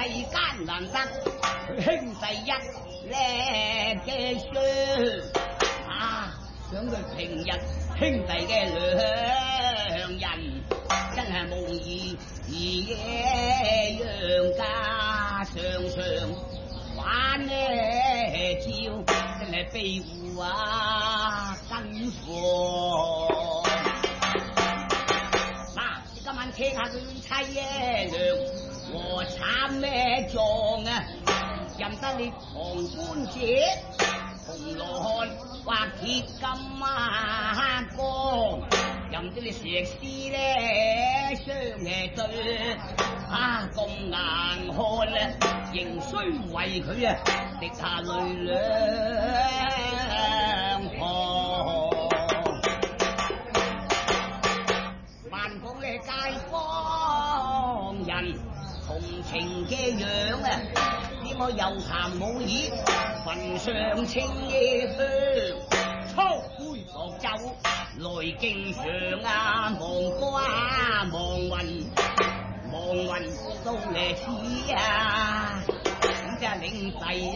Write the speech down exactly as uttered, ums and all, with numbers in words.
世間難得，佢兄弟一叻嘅相啊！想佢平日兄弟嘅兩人，真係無疑而楊家常常玩呢招，真係庇護啊跟火。嗱，今晚聽下佢妻爺娘和慘咩狀啊！任得你旁觀者，紅羅漢或鐵金啊光，任得你石獅咧雙誒對啊咁硬漢啊，仍須為佢啊滴下淚兩行。萬講咧街坊人同情嘅樣啊，使我又談冇意，焚上清夜香，初杯薄酒來敬上啊，望歌啊望雲，望雲到嚟似啊，咁即係領弟